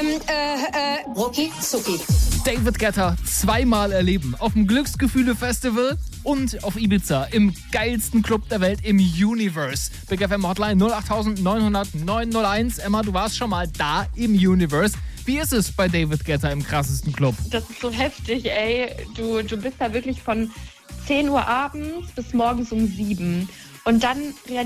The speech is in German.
Rucki Zucki. David Guetta zweimal erleben. Auf dem Glücksgefühle-Festival und auf Ibiza. Im geilsten Club der Welt im Universe. Big FM Hotline 08000 900 901. Emma, du warst schon mal da im Universe. Wie ist es bei David Guetta im krassesten Club? Das ist so heftig, ey. Du bist da wirklich von 10 Uhr abends bis morgens um 7. Und dann reagiert